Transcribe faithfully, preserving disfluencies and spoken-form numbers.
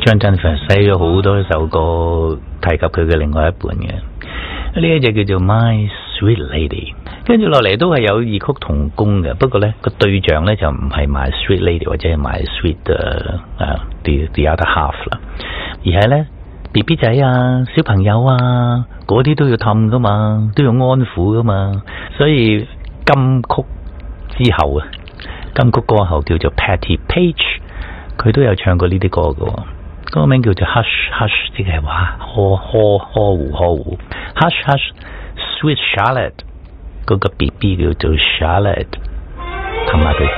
張振輝寫咗好多首歌提及佢嘅另外一半嘅，呢一隻叫做 My Sweet Lady， 跟住落嚟都係有異曲同工嘅，不過呢個對象呢就唔係 My Sweet Lady 或者係 My Sweet 誒、uh, the, the other half 啦，而係呢 B B 仔啊、小朋友啊嗰啲都要氹噶嘛，都要安撫噶嘛，所以金曲之後啊，金曲歌后叫做 Patti Page， 佢都有唱過呢啲歌嘅，嗰個名叫做 Hush Hush， 即係話呵呵呵護呵護 Hush Hush Sweet Charlotte， 嗰個 B B 叫做 Charlotte， 同埋佢